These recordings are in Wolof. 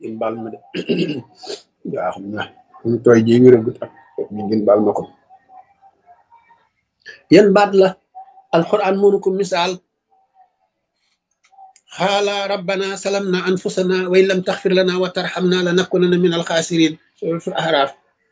ngeen baal ma de waaw xam na ñu tooy ji wéragut ak mi ngeen baal ma ko yan baat la alquran mënu ko misaal xaala rabbana salamna anfusana wa in lam taxfir lana wa tarxamna lanakunanna min alxaasirin suratul ahraaf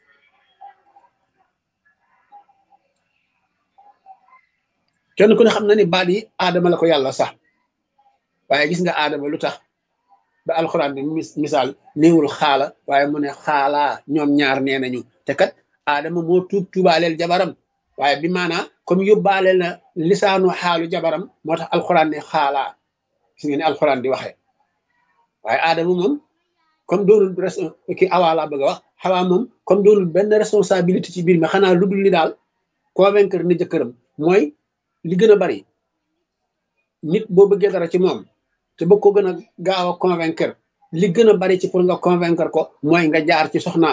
kenn ku ne xam na ni baat yi aadama la ko yàlla sax waaye gis nga aadama lu tax ba alxuraan bi misaal néewul xaala waaye mu ne xaalaa ñoom ñaar nee nañu te kat aadama moo tuubaaleel jabaram waaye bi maanaa comme yóbbaaleel na lisaanu xaalu jabaram moo tax alxuraan ne xaalaa gis nga ne alxuraan di waxee waaye aadama moom comme doonul ki awaa laa bëgg a wax xawaa moom comme doonul benn responsabilité ci biir mi xanaa lu dul ni daal convaincre ni jëkkëram mooy li gën a bari nit boo bëggee dara ci moom te bëgg ko gën a gaaw a convaincre li gën a bari ci pour nga convaincre ko mooy nga jaar ci soxnaam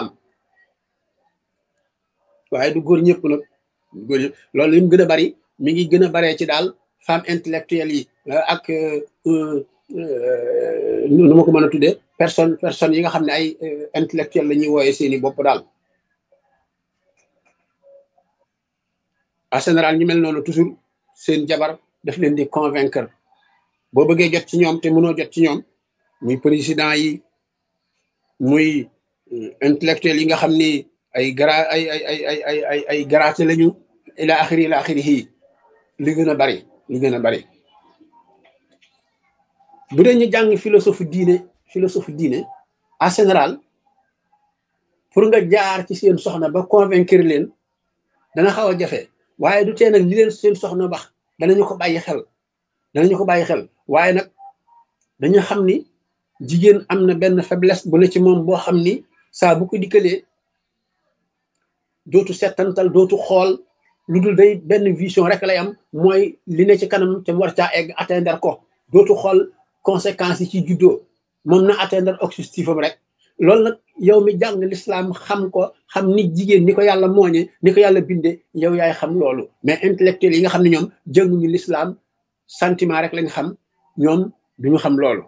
waaye du góor ñëpp nag góor ñëpp loolu li mu gën a bari mi ngi gën a baree ci daal femme intellectuelle yi ak nu ma ko mën a tuddee personne yi nga xam ne ay intellectuelle la ñuy wooye seeni bopp daal en général ñu mel noonu toujours seen jabar daf leen di convaincre boo bëggee jot ci ñoom te mënoo jot ci ñoom muy président yi muy intellectuel yi nga xam ni ay ay garaate lañu ila axiri yi li gën a bari li gën a bari bu dee ñu jàng philosophie diine en général pour nga jaar ci seen soxna ba convaincre leen dana xaw a jafe waaye du tee nag li leen seen soxna wax danañu ko bàyyi xel waaye nag dañu xam ni jigéen am na benn faiblesse bu ne ci moom boo xam ni saa bu ko dikkalee dootu settantal dootu xool lu dul day benn vision rek lay am mooy li ne ci kanam te mu war caa egg atteindre ko dootu xool conséquences yi ci juddoo moom na atteindre objectif am rek loolu nag yow mi jàng l'islam xam ko xam ni jigéen ni ko yàlla mooñe ni ko yàlla binde yow yaay xam loolu mais intellectuel yi nga xam ne ñoom jànguñu l'islam sentiment rek lañ xam ñoom duñu xam loolu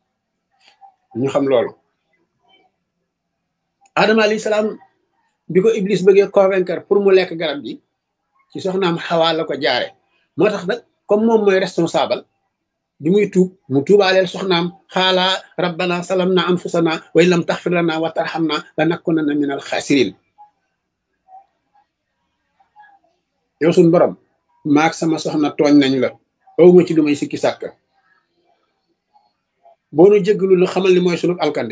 Adama alayhi salaam bi ko Iblis bëggee convaincre pour mu lekk garab gi ci soxnaam Xawaa la ko jaare moo tax nag comme moom mooy responsable bi muy tuub mu tuubaaleel soxnaam xaalaa rabbana salamna anfusana wa in lam taxfir lana wa tarhamna lanakunanna min al xaasirin yow suñ borom maak sama soxna tooñ nañ la awma ci lu may sikki sàkk boo nu jéggalu lu xamal ni mooy sunu alkande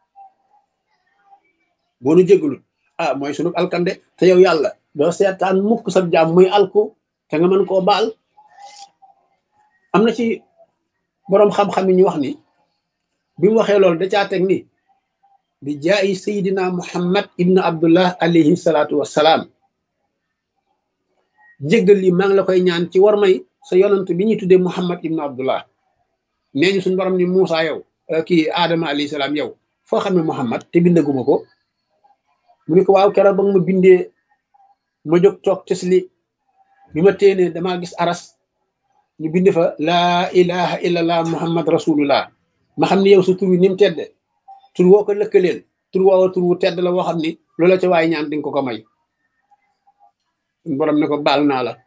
boo nu jéggalu mooy sunu alkande te yow yàlla doo seetaan mukk sa jaam muy alku te nga mën koo baal am na ci boroom xam-xam yi ñu wax ni bi mu waxee loolu da caa teg ni bi jaayi sayidina muhammad ibnu abdullah alayhi salaatu wassalaam jéggal li maa ngi la koy ñaan ci war may sa yonant bi ñuy tuddee muhammad ibnu abdullah nee ñu suñu borom ni Muusa yow kii Adama alayhi salaam yow foo xamee muhammad te bindaguma ko mu ne ko waaw keroog ba nga ma bindee ma jóg toog tesli bi ma téenee damaa gis aras ñu bind fa laa ilaha illallah muhammad rasulullah ma xam ne yow sa tur wi ni mu tedde tur woo ko lëkkaleel tur woowa tur wu tedd la woo xam ni loola ca waay ñaan dinga ko may borom ne ko baal naa la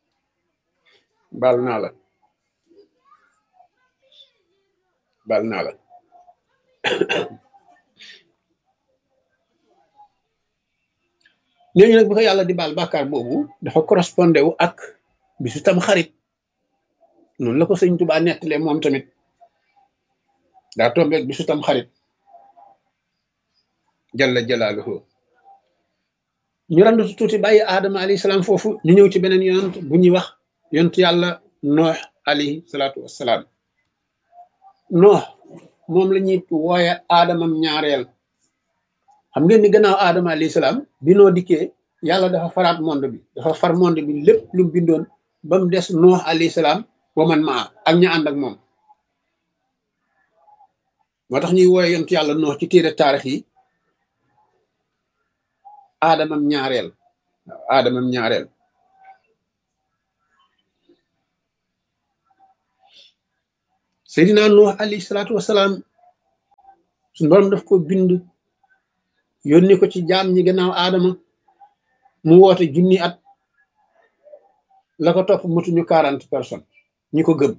ñooñu nag bi ko yàlla di baal bàkkaar boobu dafa correspondé wu ak bisu tam xarit noonu la ko sëñ Tuubaa nettalee moom tamit daa tombeeg bisu tam xarit jalla jalaaluhu ñu randu tuuti bàyyi Adama alayhi salaam foofu ñu ñëw ci beneen yonent bu ñuy wax yonent yàlla Noox alayhi salaatu wassalaam Noox moom la ñuy wooye aadamam ñaareel xam ngeen ni gannaaw Adama alayhi salaam bi noo dikkee yàlla dafa faraat monde bi dafa far monde bi lépp lu mu bindoon ba mu des Noox alayhi salaam wa man maa ak ña ànd ak moom moo tax ñuy wooye yonent yàlla Noox ci téere taarix yi aadamam ñaareel Seydina Nuux alayhi salaatu wasalaam suñu borom daf ko bind yónni ko ci jaam ñi gannaaw aadama mu woote junni at la ko topp matuñu 40 personnes ñi ko gëm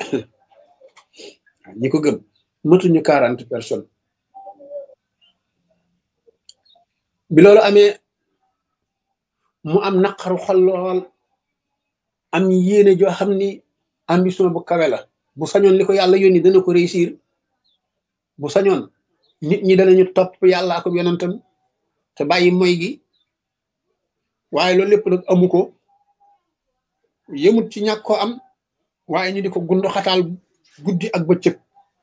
ñi ko gëm matuñu 40 personnes bi loolu amee mu am naqaru xol lool am yéene joo xam ni ambition bu kawe la bu sañoon li ko yàlla yónni dana ko réussir bu sañoon nit ñi danañu topp yàlla ak yonentam te bàyyi moy gi waaye loolu lépp nag amu ko yëmut ci ñàkk koo am waaye ñu di ko gundu xataal guddi ak bëccëg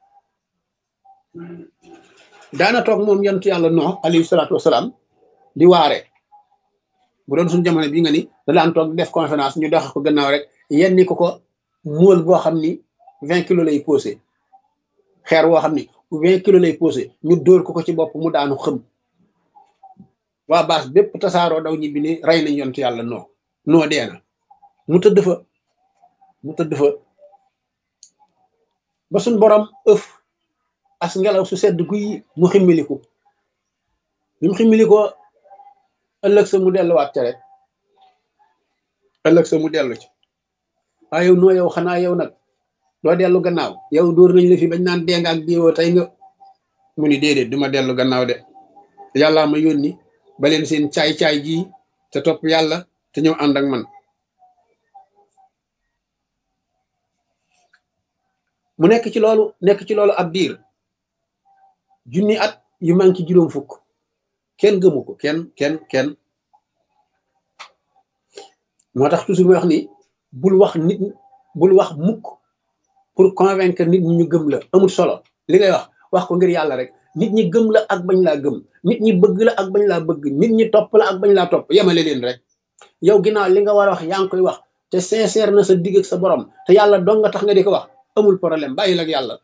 daana toog moom yonent yàlla Nuux alayhi salaatu wasalaam di waare bu doon suñu jamono bi nga ni da daan toog def conférence ñu dox ko gannaaw rek yenni ko móol boo xam ni 20 kilos lay posé xeer woo xam ni 20 kilos lay posé ñu dóor ko ci bopp mu daanu xëm waa baas bépp tasaaroo daw ñibbi ni rey nañ yonent yàlla noo dee na mu tëdd fa ba suñ borom ëf as ngelaw su sedd guy mu ximmiliku bi mu ximmilikoo ëllëg sa mu delluwaat ca rek ëllëg sa mu dellu ci waaye yow yow xanaa yow nag doo dellu gannaaw yow dóor nañ la fi bañ naan dee nga ak diwoo tey nga mu ni déedéet duma dellu gannaaw de yàllaa ma yónni ba leen seen caay-caay ji te topp yàlla te ñëw ànd ak man mu nekk ci loolu ab diir junni at yu manki juróom fukk kenn gëmu ko kenn moo tax toujours muy wax ni bul wax mukk pour convaincre nit ñi ñu gëm la amul solo li ngay wax ko ngir yàlla rek nit ñi gëm la ak bañ laa gëm nit ñi bëgg la ak bañ laa bëgg nit ñi topp la ak bañ laa topp yemale leen rek yow ginnaaw li nga war a wax yaa ngi koy wax te sincère na sa digg ak sa borom te yàlla dong nga tax nga di ko wax amul problème bàyyil ak yàlla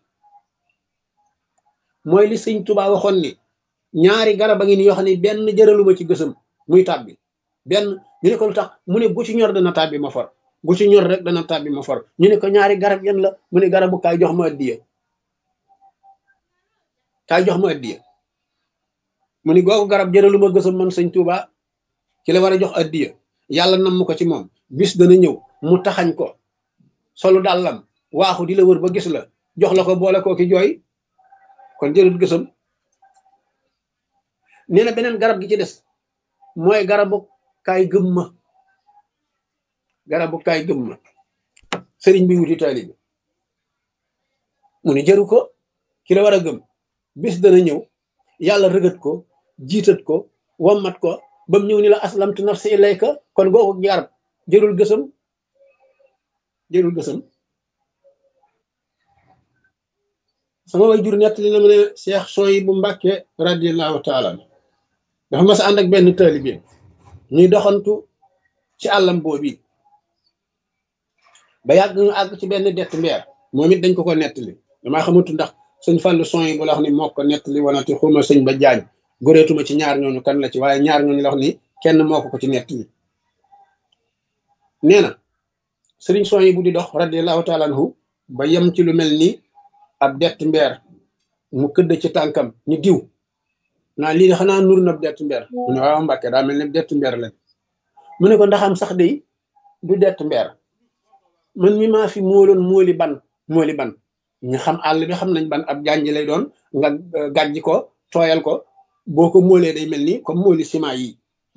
mooy li sëñ Tuubaa waxoon ni ñaari garab a ngi ni yoo xam ne benn jëraluma ci gësam muy tàbbi benn ñu ne ko lu tax mu ne bu ci ñor dana tàbbi ma for bu ci ñor rek dana tàbbi ma for ñu ne ko ñaari garab yan la mu ne garabu kaay jox ma addiya mu ni googu garab jëraluma gësam man sëñ Tuubaa ci la war a jox addiya yàlla nam ko ci moom bis dana ñëw mu taxañ ko solu dàllam waaxu di la wër ba gis la jox la ko boole koo ki jooy kon jërul gësam nee na beneen garab gi ci des mooy garabu kaay gëm ma sëriñ bi wuti taalibe mu ni jëru ko ki la war a gëm bis dana ñëw yàlla rëgët ko jiitat ko wammat ko ba mu ñëw ni la aslamtu nafsi ilayka kon googu garab jërul gësam sama way jur nettali na ma ne Cheikh Souhaïbou Mbacké radiyallahu taala dafa mas a ànd ak benn taalibe ñuy doxantu ci àllam boobi ba yàgg ñu àgg ci benn dett mbeer moom it dañ ko nettali damaa xamatu ndax sëñ Fallou Souhaïbou la wax ni moo ko nettali wanati xuma sëñ ba jaañ goreetuma ci ñaar ñooñu kan la ci waaye ñaar ñooñu la wax ni kenn moo ko ci nettali nee na sëriñ Souhaïbou di dox radiyallahu taala anhu ba yem ci lu mel ni ab dett mbeer mu këdd ci tànkam ni diw naa lii de xanaa nur na ab dett mbeer mu ne waaw Mbàkke daa mel ni dett mbeer la mu ne ko ndaxam sax day du dett mbeer man mi maa fi móoloon móoli ban ñu xam àll bi xam nañ ban ab janj lay doon nga gàjji ko tooyal ko boo ko móolee day mel ni comme móoli ciment yi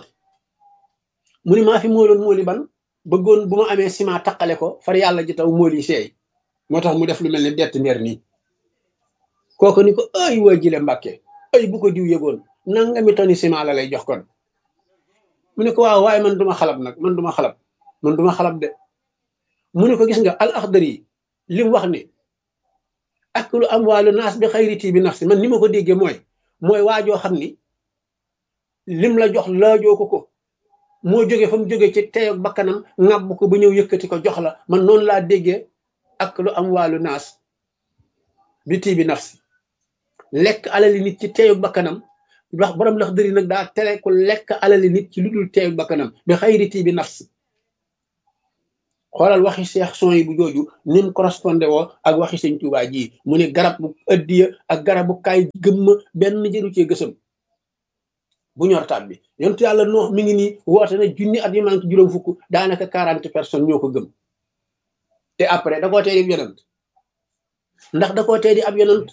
mu ni maa fi móoloon móoli ban bëggoon bu ma amee ciment taqale ko far yàlla ji taw móoli seey moo tax mu def lu mel ni dett mbeer nii kooku ni ko ay waa jile Mbàkke ay bu ko diw yëgoon nangami toni ciment la lay jox kon mu ne ko waaw waaye man duma xalab nag man duma xalab de mu ne ko gis nga al axdar yi li mu wax ni aklu amwaalu naas bi xayriti bi nafsi man ni ma ko déggee mooy waajoo xam ni lim la jox laajoo ko moo jóge fa mu jóge ci teyoog bakkanam ŋàbb ko ba ñëw yëkkati ko jox la man noonu laa déggee aklu amwaalu naas bi tii bi nafsi lekk alali nit ci teyoog bakkanam wax borom laxdar yi nag daa tere ku lekk alali nit ci lu dul teyoog bakkanam bi xayriti bi nafsi xoolal waxi Seex son yi bu jooju nim correspondé woo ak waxi sëñ Tuubaa ji mu ne garab bu ëddiya ak garabu kaay gëmma benn jëru cee gësam bu ñor taat bi yontu yàlla Nuux mi ngi nii woote na junni at yu manque juróom fukk daanaka 40 personnes ñoo ko gëm te après da koo tee di ab yonant ndax da koo tee di ab yonant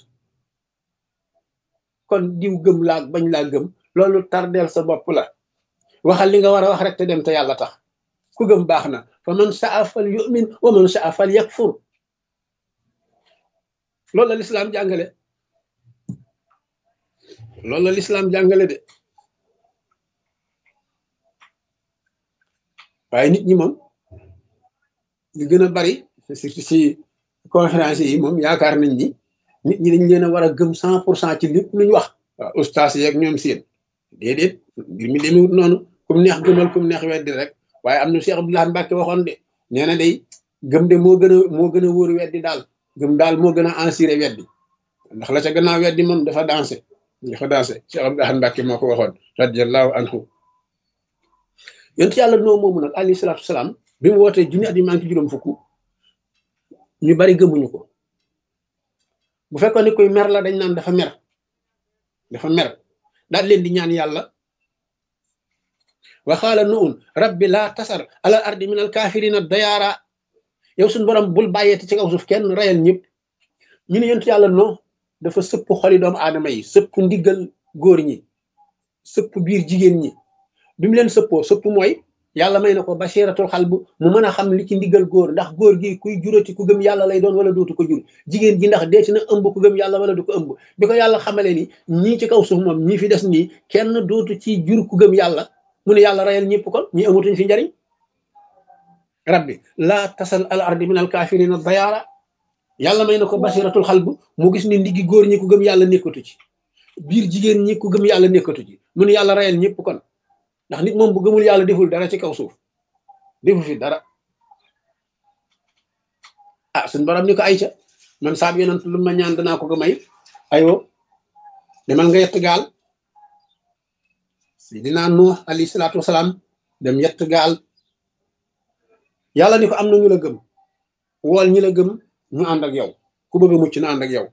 kon diw gëm laa bañ laa gëm loolu tardeel sa bopp la waxal li nga war a wax rek te dem te yàlla tax ku gëm baax na fa man saa fal yu'min wa man saa fal yakfur loolu la lislaam jàngale loolu la lislaam jàngale de waaye nit ñi moom li gën a bari surtout si conférence yi moom yaakaar nañ ni nit ñi dañ leen a war a gëm 100% ci lépp lu ñu wax waaw ustaas yeeg ñoom seen déedéet mbir mi demewut noonu kum neex gëmal kum neex weddi rek waaye am na Cheikh Abdoulaye Mbacke waxoon de nee na day gëm de moo gën a wóor weddi daal gëm daal moo gën a assuré weddi ndax la ca gannaaw weddi moom dafa dansé Cheikh Abdoulaye Mbacke moo ko waxoon radiyallahu anhu yonent yàlla noo moomu nag alayhi salaatu salaam bi mu wootee junni at yi manqué juróom fukk ñu bari gëmuñu ko bu fekkoon ni koy mer la dañ naan dafa mer daal leen di ñaan yàlla wa qaala nuun rabbi laa tasar alal ardi min al kaafirina dayaara yow suñu borom bul bàyyeeti ci kaw suuf kenn rayal ñëpp ñu ne yonent yàlla noo dafa sëpp xoli doomu aadama yi sëpp ndiggal góor ñi sëpp biir jigéen ñi bi mu leen sëpp mooy yàlla may na ko basiratul xalb mu mën a xam li ci ndiggal góor ndax góor gi kuy jurati ku gëm yàlla lay doon wala dootu ko jur jigéen ji ndax deeti na ëmb ku gëm yàlla wala du ko ëmb bi ko yàlla xamalee ni ñii ci kaw suuf moom ñii fi des nii kenn dootu ci jur ku gëm yàlla mu ne yàlla rayal ñëpp kon ñi amatuñ fi njariñ rabbi laa tasal al ardi min al kafirina dayaara yàlla may na ko basiratul xalb mu gis ni ndiggi góor ñi ku gëm yàlla nekkatu ci biir jigéen ñi ku gëm yàlla nekkatu ci mu ne yàlla rayal ñëpp kon ndax nit moom bu gëmul yàlla deful dara ci kaw suuf defu fi dara ah suñ borom ni ko ayca man saab yonent lu ma ñaan danaa ko ko may ayoo demal nga yett gaal Seydina Nuux alayhi salaatu wasalaam dem yett gaal yàlla ni ko am na ñu la gëm wool ñi la gëm ñu ànd ak yow ku bëgg a mucc na ànd ak yow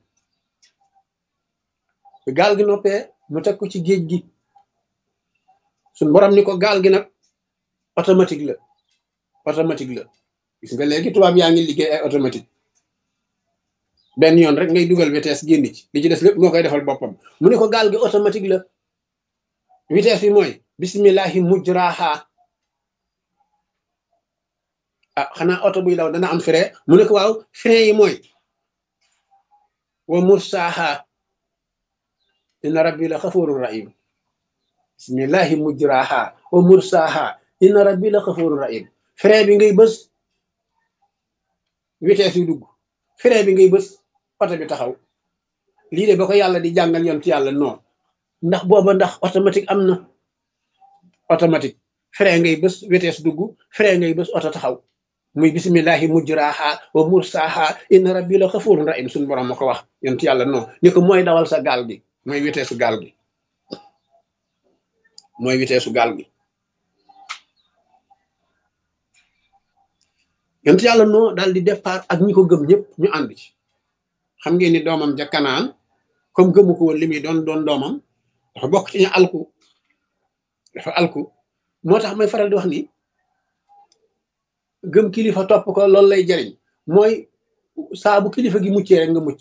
gaal gi noppee mu teg ko ci géej gi suñ borom ni ko gaal gi nag automatique la gis nga léegi tubaab yaa ngi liggéey ay automatique benn yoon rek ngay dugal vitesse génn ci li ci des lépp moo koy defal boppam mu ne ko gaal gi automatique la vitesse bi mooy bismillahi mujraha ah xanaa oto buy daw dana am frein mu ne ko waaw frein yi mooy wa mursaha inna rabbi la xafurur rahim bismillahi mujraha wa mursaha inna rabbi la xafurur rahim frein bi ngay bës vitesse yu dugg frein bi ngay bës oto bi taxaw lii de ba ko yàlla di jàngal yoon ci yàlla non ndax booba ndax automatique am na automatique frein ngay bës vitesse dugg frein ngay bës oto taxaw muy bismillahi mujraha wa mursaha inna rabbi la xafurur rahim suñu borom ma ko wax yoon ci yàlla non ni ko mooy dawal sa gaal gi mooy vitesse gaal gi mooy vitesse gaal gi yonent yàlla noo daal di départ ak ñi ko gëm ñëpp ñu ànd ci xam ngeen ni doomam ja Kanaan comme gëmu ko woon li muy doon doomam dafa bokk ci ñu alku moo tax may faral di wax ni gëm kilifa topp ko loolu lay jariñ mooy saa bu kilifa gi muccee rek nga mucc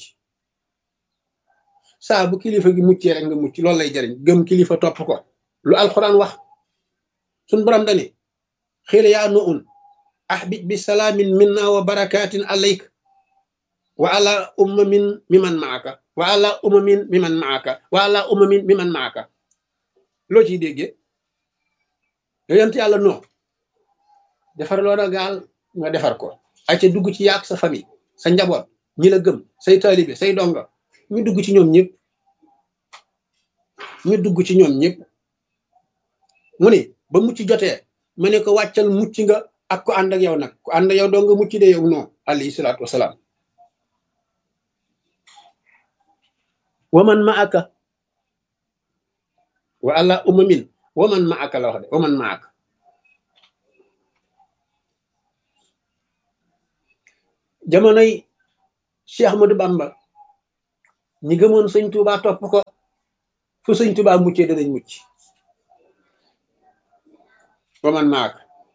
saa bu kilifa gi muccee rek nga mucc loolu lay jariñ gëm kilifa topp ko lu alquran wax suñ borom dani xiila yaa nuun ahbib bi salaamin minna wa barakatin alayk wa ala ummamin miman maaka wa ala ummamin miman maaka wa ala ummamin miman maaka loo ciy déggee yonent yàlla noo defar loola gaal nga defar ko ay ca dugg ci yaak sa famille sa njaboot ñi la gëm say taalibe say donga ñu dugg ci ñoom ñëpp mu ne ba mucc jotee ma ne ko wàccal mucc nga ak ko ànd ak yow nag ku ànd ak yow doo nga mucc de yow non alayhi salaatu wasalaam waman ma aka wa ala umamin waman ma aka la wax de waman ma aka jamonoy Cheikh Ahmadou Bamba ñi gëmoon sëñ Touba topp ko fu sëñ Touba muccee danañ mucc ba man maak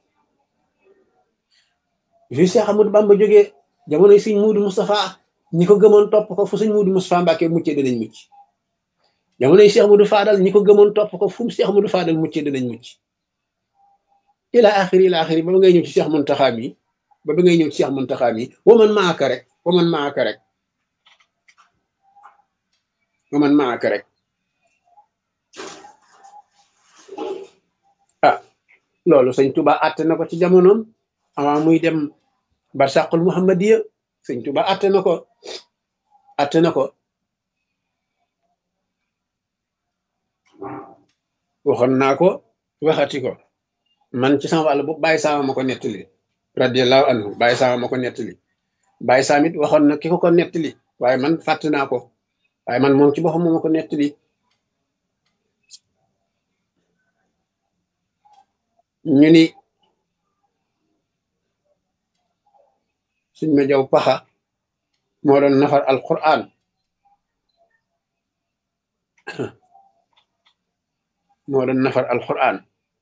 fi Cheikh Ahmadou Bamba jógee jamonoy sëñ Muudu Moustapha ñi ko gëmoon topp ko fu sëñ Muudu Moustapha Mbàkke muccee danañ mucc jamonoy Cheikh Ahmadou Fadal ñi ko gëmoon topp ko fu Cheikh Ahmadou Fadal muccee danañ mucc ila axiri ba ba ngay ñëw ci Cheikh Muntaxa mi ba ba ngay ñëw ci Cheikh Muntaxa mi waman maaka rek waman maaka rek waman maaka rek ah loolu sëñ Tuba àtte na ko ci jamonoom avant muy dem barsàqul muhammadiya sëñ Tuba àtte na ko waxoon naa ko waxati ko man ci sama wàll bu bàyyi saama ma ko nettali radiallahu anhu bàyyi saama ma ko nettali bàyyi saamit waxoon na ki ko nettali waaye man fàtte naa ko waaye man moom ci boppam moo ma ko nettali ñu ni suñ ma jaw paxa moo doon nafar alquran moo doon nafar alquran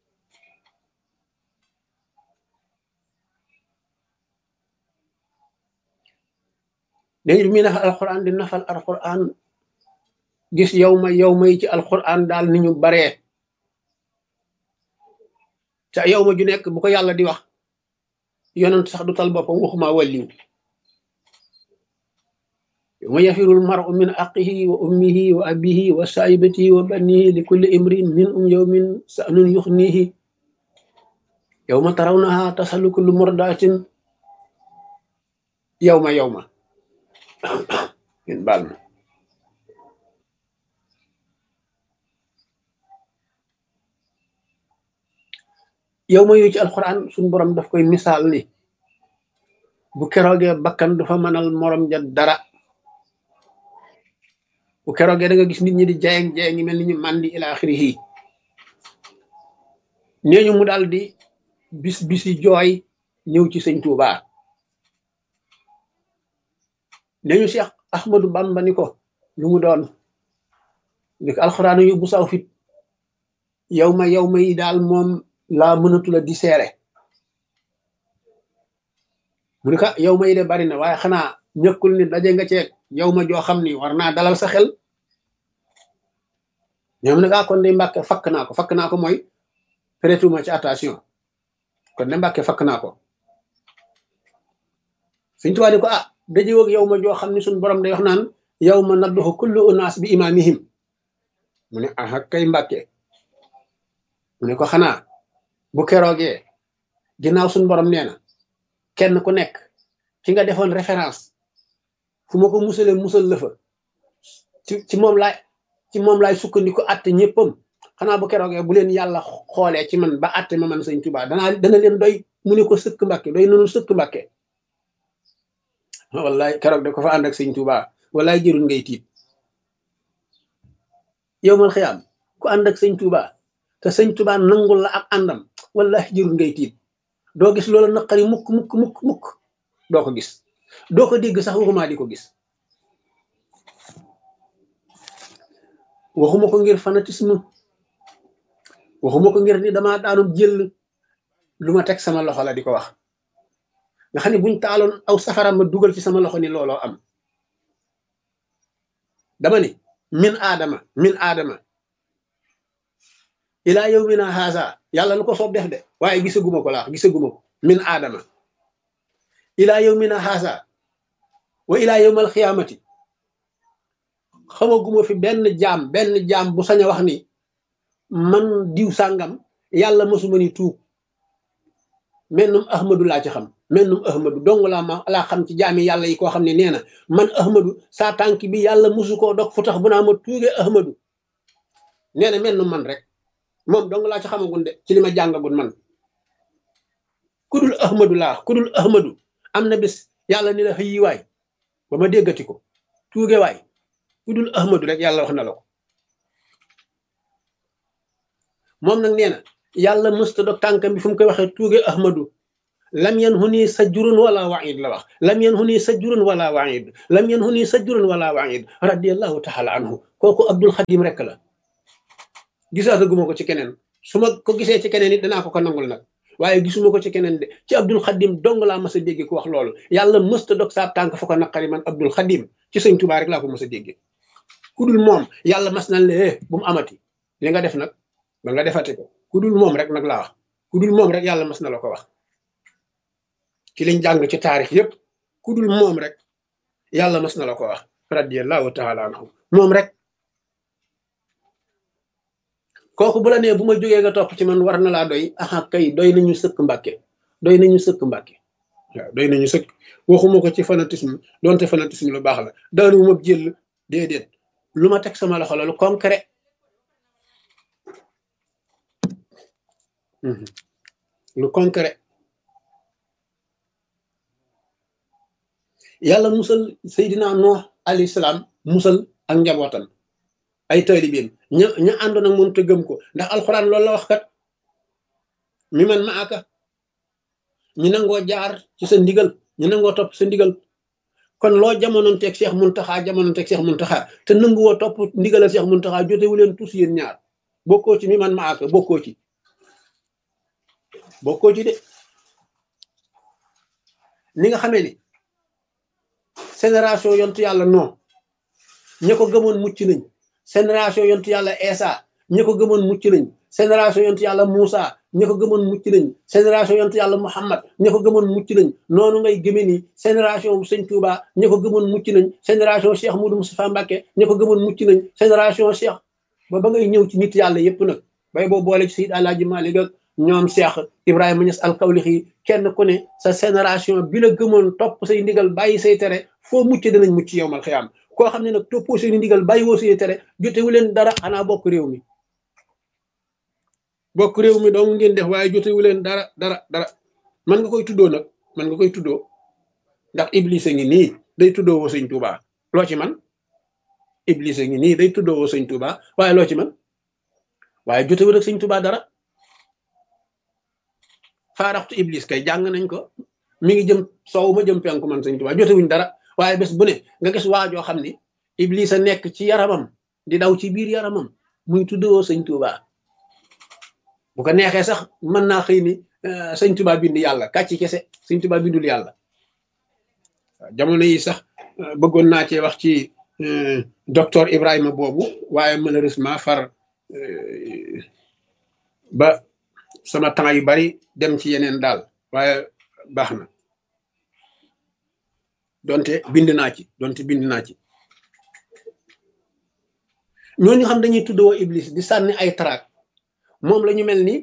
léegi mi nafar alquran di nafar alquran gis yow ma yi ci alquran daal ni ñu baree te yow ma ju nekk bu ko yàlla di wax yonent sax du tal boppam waxuma wàlliw yawma yafirul mar'u min aqihi wa ummihi wa abihi wa saahibatihi wa banihi li kulli imrin minhum yawmin sa'nun yuxnihi yawma tarawnaha tasalu kullu murdatin yawma ngeen baal ma yawma yu ci alquran suñu borom daf koy misaal ni bu keroogee bakkan du fa mënal morom ja dara bu keroogee da nga gis nit ñi di jayeng mel ni ñu màndi ila axirihi nee ñu mu daal di bisi jooy ñëw ci sëñ Tuuba nee ñu Cheikh Ahmadou Bamba ni ko lu mu doon ni ko alxuraan yu bu saw fit yow ma yi daal moom laa mënatula di seere mu ne ko yow ma yi de bari na waaye xanaa ñëkkul ni daje nga ceeg yow ma joo xam ni war naa dalal sa xel ñoom ne kon de Mbàkke fakk naa ko mooy prêtuma ci attention kon de Mbàkke fakk naa ko Sëñ Tuubaa ni ko daje woog yow ma joo xam ni suñu borom day wax naan yow ma nadduxu kullu unaas bi imaamihim mu ne kay Mbàkke mu ne ko xanaa bu keroogee ginnaaw suñu borom nee na kenn ku nekk ki nga defoon référence fu ma ko musal la fa ci moom laay sukkandiku atte ñëppam xanaa bu keroogee bu leen yàlla xoolee ci man ba atte ma man Sëñ Tuubaa dana leen doy mu ne ko sëkk Mbàkke doy nanu sëkk Mbàkke wallaay keroog de ko fa ànd ak Sëñ Tuubaa wallaay jërul ngay tiit yow mal xiyaam ku ànd ak Sëñ Tuubaa te Sëñ Tuubaa nangul la ak àndam wallahi jërul ngay tiit doo gis loola naqari mukk doo ko gis doo ko dégg sax waxuma di ko gis waxuma ko ngir fanatisme waxuma ko ngir ni dama daanum jël lu ma teg sama loxo la di ko wax nga xam ne buñ taaloon aw safara ma dugal ci sama loxo ni looloo am dama ni min aadama ilaa yawmina haza yàlla lu ko soob def de waaye gisaguma ko min aadama ilaa yawmina haza wa ilaa yawmal xiyaamati xamaguma fi benn jaam bu sañ a wax ni man diw sàngam yàlla mësuma ni tuub mennum ahmadu laa ci xam mennum ahmadu dong laa xam ci jaami yàlla yi koo xam ne nee na man ahmadu saa tànk bi yàlla mësu koo dog fu tax bu naa ma tuugee ahmadu nee na mennum man rek moom dong laa ci xamagun de ci li ma jàngagun man kudul ahmadu am na bis yàlla ni la xëyi waay ba ma déggati ko tuuge waay kudul ahmadu rek yàlla wax na la ko moom nag nee na yàlla mësta dog tànkam bi fu mu koy waxee tuuge ahmadu lam yanhuni sajurun wala waid la wax lam yanhuni sajurun wala waid lam yanhuni sajurun wala waid radiallahu taala anhu kooku Abdul Xadim rek la gisaataguma ko ci keneen su ma ko gisee ci keneen it danaa ko nangul nag waaye gisuma ko ci keneen de ci Abdul Xadim dong laa mas a dégg ku wax loolu yàlla mësta dog saa tànk fa ko naqari man Abdul Xadim ci sëñ Tuubaa rek laa ko mas a dégg ku dul moom yàlla mas na le bu mu amati li nga def nag ba nga defate ko ku dul moom rek nag laa wax ku dul moom rek yàlla mas na la ko wax ci liñ jàng ci taarix yépp ku dul moom rek yàlla mas na la ko wax radiyallahu taala anhu moom rek kooku bu la nee bu ma jógee nga topp ci man war na laa doy aha kay doy nañu sëkk mbàkke doy nañu sëkk mbàkke waaw doy nañu sëkk waxuma ko ci fanatisme doonte fanatisme lu baax la daanu ma jël déedéet lu ma teg sama loxo la lu concret lu concret yàlla musal Seydina Nuux alayhi salaam musal ak njabootam ay taalibeem ña àndoon ak moom te gëm ko ndax alxuraan loolu la wax kat mi man ma aka ñu nangoo jaar ci sa ndigal ñu nangoo topp sa ndigal kon loo jamonoon teeg Cheikh Muntaxa jamonoon teeg Cheikh Muntaxa te nanguwoo topp ndigalal Cheikh Muntaxa jotewu leen tous yéen ñaar bokkoo ci mi man ma aka bokkoo ci de ni nga xamee ni génération yontu yàlla non ña ko gëmoon mucc nañ génération yontu yàlla Eesa ña ko gëmoon mucc nañ génération yontu yàlla Muusa ña ko gëmoon mucc nañ génération yontu yàlla Muhammad ña ko gëmoon mucc nañ noonu ngay gëme ni génération Sëñ Tuuba ña ko gëmoon mucc nañ génération Cheikh Moudou Moustapha Mbacké ña ko gëmoon mucc nañ génération Cheikh ba ngay ñëw ci nit yàlla yépp nag bay boo boole ci Seydi Alaaji Maalik ak ñoom Cheikh Ibrahima Niass al-Kawlaxi kenn ku ne sa génération bi la gëmoon topp say ndigal bàyyi say tere foo mucc danañ mucc yowmal xiyaam koo xam ne nag toppoo seen ndigal bàyyi woo say tere jotewu leen dara xanaa bokk réew mi dong ngeen def waaye jotewu leen dara man nga koy tuddoo nag man nga koy tuddoo ndax Iblis a ngi nii day tuddoo woo Sëñ Tuubaa loo ci man Iblis a ngi nii day tuddoo woo Sëñ Tuubaa waaye loo ci man waaye jotewu ak Sëñ Tuubaa dara faaraxtu Iblis kay jàng nañ ko mi ngi jëm soow ma jëm penku man Sëñ Tuubaa jotewuñ dara waaye bés bu ne nga gis waajoo xam ni Iblis a nekk ci yaramam di daw ci biir yaramam muy tuddoo Sëñ Tuubaa bu ko neexee sax mën naa xëy ni Sëñ Tuubaa bind yàlla kàcci kese Sëñ Tuubaa bindul yàlla jamono yi sax bëggoon naa cee wax ci docteur Ibrahima boobu waaye malheureusement far ba sama temps yu bari dem ci yeneen daal waaye baax na donte bind naa ci ñooñu xam dañuy tuddoo Iblis di sànni ay traak moom la ñu mel ni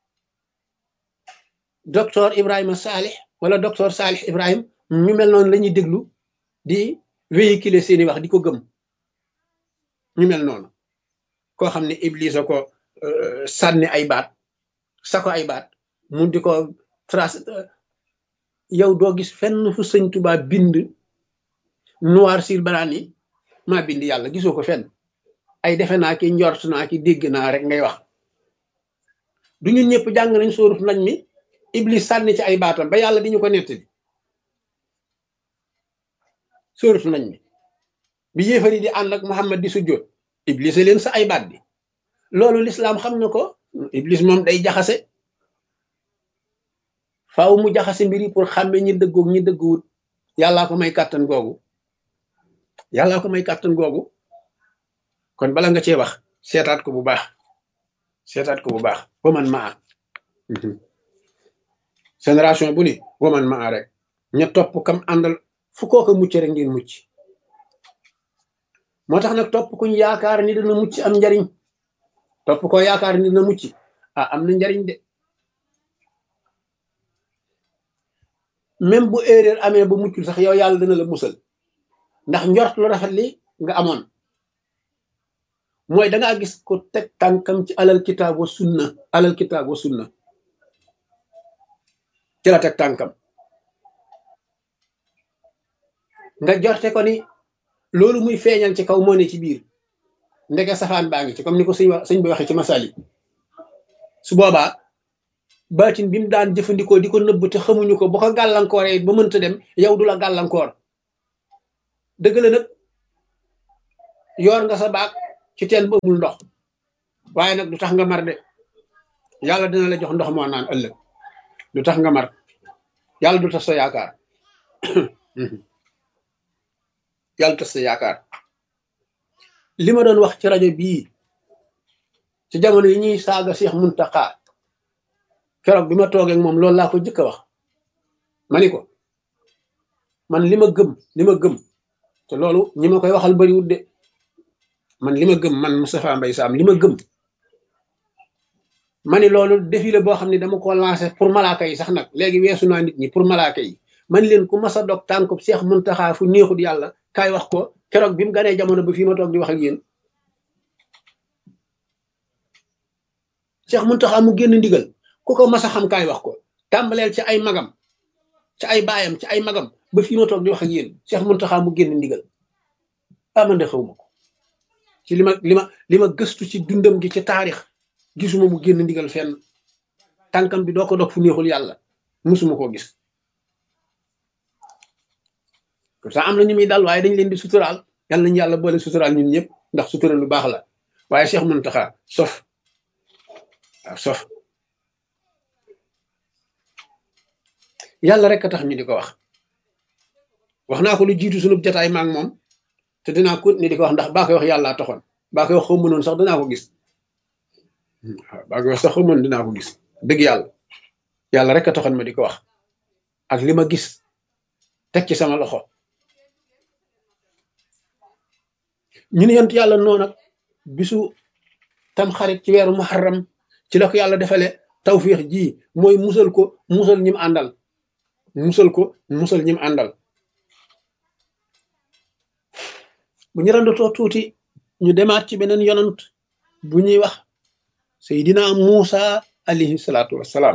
docteur Ibrahima Salih wala docteur Salih Ibrahim ñu mel noonu la ñuy déglu di véhiculer seeni wax di ko gëm ñu mel noonu koo xam ne Iblis a ko sànni ay baat sa ko ay baat mu di ko trace yow doo gis fenn fu Sëñ Tuubaa bind noir sur blanc ni maa bind yàlla gisoo ko fenn ay defe naa ki njort naa ki dégg naa rek ngay wax du ñun ñëpp jàng nañ sóoratu nañ mi Iblis sànni ci ay baatam ba yàlla di ñu ko nettali sóoratu nañ mi bi yéefar yi di ànd ak Muhammad di sujjóot Iblis a leen sa ay baat bi loolu lislaam xam na ko Iblis moom day jaxase faaw mu jaxase mbir yi pour xàmme ñi dëggoog ñi dëgguwut yàllaa ko may kàttan googu kon bala nga cee wax seetaat ko bu baax waman maa génération bu ni waman maa rek ña topp kam àndal fu kooka mucc rek ngeen mucc moo tax nag topp kuñ yaakaar ni dana mucc am njariñ topp ko yaakaar ni dana mucc am na njariñ de même bu erreur amee ba muccul sax yow yàlla dana la musal ndax njort lu rafet li nga amoon mooy dangaa gis ko teg tànkam ci alal kitaab wa sunna ci la teg tànkam nga jorte ko ni loolu muy feeñal ci kaw moo ne ci biir ndeke safaan baa ngi ci comme ni ko sëñ bi waxee ci masali su boobaa baatin bi mu daan jëfandikoo di ko nëbb te xamuñu ko bu ko gàllankooree ba mënta dem yow du la gàllankoor dëgg la nag yoor nga sa baag ci teen ba amul ndox waaye nag du tax nga mar de yàlla dina la jox ndox moo naan ëllëg du tax nga mar yàlla du tas sa yaakaar yàlla tas sa yaakaar li ma doon wax ci rajo bii ci jamono yi ñuy saaga Cheikh Muntaxa keroog bi ma toogee ak moom loolu laa ko jëkk a wax ma ni ko man li ma gëm te loolu ñi ma koy waxal bariwut de man li ma gëm man Moustapha Mbaye Sam li ma gëm ma ni loolu défi la boo xam ne dama ko lancé pour malaaka yi sax nag léegi weesu naa nit ñi pour malaaka yi man leen ku mas a dog tànkub Cheikh Muntaxa fu neexut yàlla kaay wax ko keroog bi mu ganee jamono ba fii ma toog di wax ak yéen Cheikh Muntaxa mu génn ndigal ku ko mas a xam kaay wax ko tàmbaleel ci ay magam ci ay baayam ci ay magam ba fii ma toog di wax ak yéen Cheikh Muntaxa mu génn ndigal man de xaw ma ko ci li ma gëstu ci dundam gi ci taarix gisuma mu génn ndigal fenn tànkam bi doo ko dog fu neexul yàlla musuma koo gis pourtant am na ñu muy dal waaye dañ leen di suturaal yàlla nañu yàlla boole suturaal ñun ñëpp ndax sutura lu baax la waaye Cheikh Muntaxa sof waaw sof yàlla rek a tax ñu di ko wax naa ko lu jiitu sunub jataay maak moom te dinaa ko ni di ko wax ndax baa koy wax yàllaa taxoon baa koy wax xaw mënoon sax dinaa ko gis waaw baa koy wax sax xaw mënoon dinaa ko gis dëgg yàlla rek a taxoon ma di ko wax ak li ma gis teg ci sama loxo ñu ne yonent yàlla noonu nag bisu tam xarit ci weeru muharram ci la ko yàlla defale tawfiix ji mooy musal ñim àndal musal ñim àndal bu ñu randatoo tuuti ñu demaat ci beneen yonant bu ñuy wax Seydina Muusa alayhi salaatu wassalaam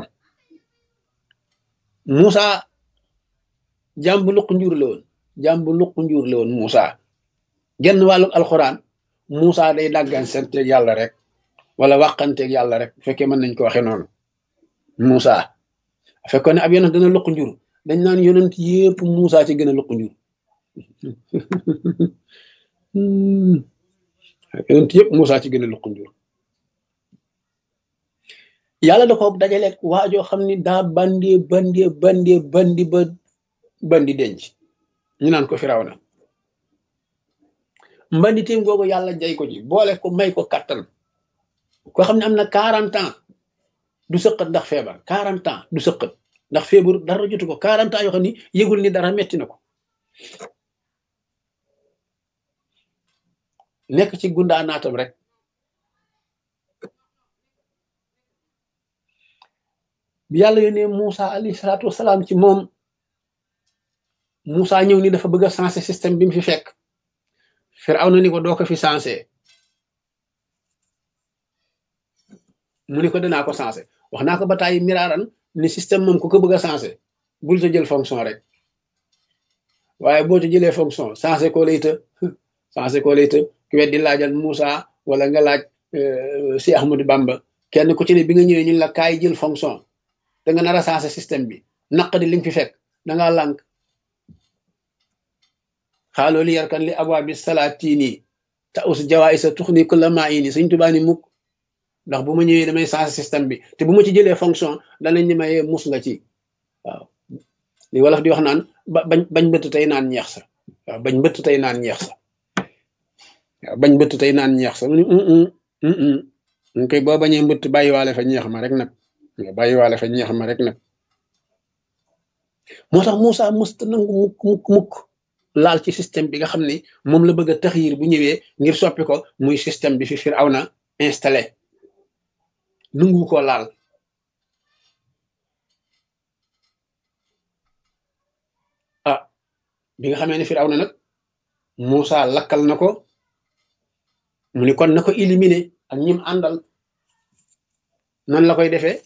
Muusa jàmbu luq njuur la woon Muusa genn wàllu alxuraan Muusa day dàggan santeeg yàlla rek wala waxanteeg yàlla rek bu fekkee mën nañ ko waxee noonu Muusa fekkoon ne ab yonant dana luq njur dañ naan yonant yépp Muusa ci gën a luq njur yonent yëpp Moussa ci gën a luq njur yàlla da ko dajaleeg waajoo xam ni daa bandi ba bandi denc ñu naan ko Firawna mbanditeem googu yàlla jay ko ci boole ko may ko kattan koo xam ne am na 40 ans du sëqat ndax feebar 40 ans du sëqat ndax feebar dara jotu ko 40 ans yoo xam ni yëgul ni dara metti na ko nekk ci gundaa naatam rek bi yàlla yónnee Moussa alayhi salaatu wasalaam ci moom Moussa ñëw ni dafa bëgg a sensé système bi mu fi fekk Firawna ni ko doo ko fi sensé mu ni ko danaa ko sensé wax naa ko ba tàyyi miraaran ni système moom ku ko bëgg a sensé bul ta jël fonction rek waaye boo ta jëlee fonction sensé ko lay të ku weddi laajal Moussa wala nga laaj si Ahmadou Bamba kenn ku ci ne bi nga ñëwee ñun la kaay jël fonction da nga nar a sensé système bi naq di li nga fi fekk da ngaa lànk xaaloo li yarkan li abwaabi salaatini ta us jawaay sa tux ni kulla maa ini Sëñ Tuubaa ni mukk ndax bu ma ñëwee damay sensé système bi te bu ma ci jëlee fonction danañ ni mayee mus nga ci waaw li wolof di wax naan bañ bëtt tey naan ñeex sa waaw bañ bëtt tey naan ñeex sa waaw bañ bëtt tey naan ñeex sa mu ni koy boo bañee mbëtt bàyyiwaale fa ñeex ma rek nag bàyyiwaale fa ñeex ma rek nag moo tax Moussa mësta nangu mukk laal ci système bi nga xam ne moom la bëgg a taxyir bu ñëwee ngir soppi ko muy système bi fi Firawna installé nangu ko laal bi nga xamee ne Firawna nag Moussa lakkal na ko mu ni kon na ko éliminer ak ñim àndal nan la koy defee